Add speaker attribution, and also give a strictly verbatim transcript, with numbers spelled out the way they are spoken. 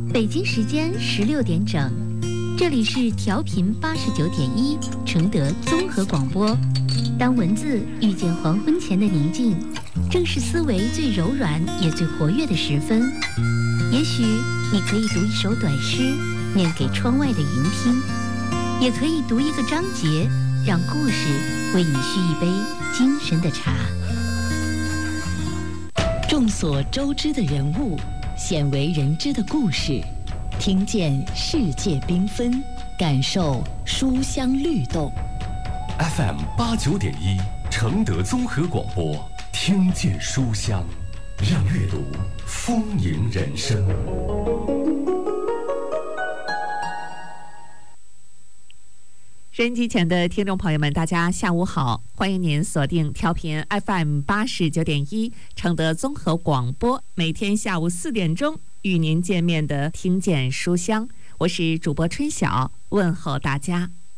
Speaker 1: 北京时间十六点整，这里是调频八十九点一承德综合广播。当文字遇见黄昏前的宁静，正是思维最柔软也最活跃的时分。也许你可以读一首短诗，念给窗外的云听，也可以读一个章节，让故事为你续一杯精神的茶。
Speaker 2: 众所周知的人物，鲜为人知的故事，听见世界缤纷，感受书香律动。
Speaker 3: F M 八九点一，承德综合广播，听见书香，让阅读丰盈人生。
Speaker 4: 收音机前的听众朋友们，大家下午好，欢迎您锁定调频 F M 八十九点一，承德综合广播，每天下午四点钟与您见面的听见书香，我是主播春晓，问候大家。